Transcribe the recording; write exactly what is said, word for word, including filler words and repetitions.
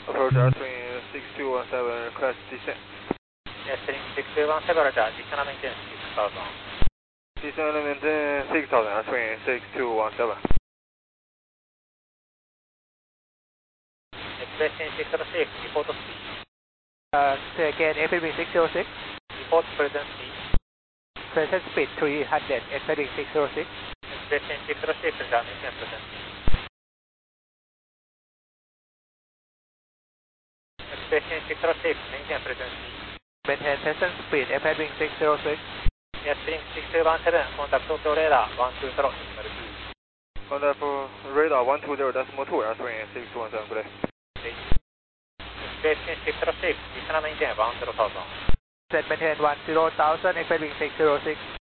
Approach Artwing six two one seven, request descent. Yes, six two one seven, Roger, descend and maintain six thousand. Descend and maintain six thousand, Artwing six two one seven. Expressing six zero six, report speed. Uh, say again, F L V six zero six. Report present speed. Present speed three hundred, expecting six zero six. Expressing six zero six, Roger, maintain present speed. Expressing six zero six, maintain present speed. Maintain present speed, F L V six zero six. Yes, six two one seven, contact Tokyo radar one two zero decimal two. Contact radar one two zero decimal two, Artwing six two one seven, good day. Expressing six zero six, descend and maintain one zero thousand. Set maintain one zero thousand, F L V six zero six.